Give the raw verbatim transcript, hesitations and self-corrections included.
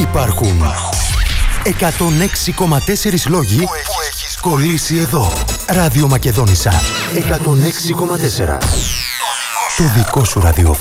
Υπάρχουν εκατόν έξι κόμμα τέσσερα λόγοι που έχεις κολλήσει εδώ. Ράδιο Μακεδόνισσα εκατόν έξι κόμμα τέσσερα. Το δικό σου ραδιόφωνο.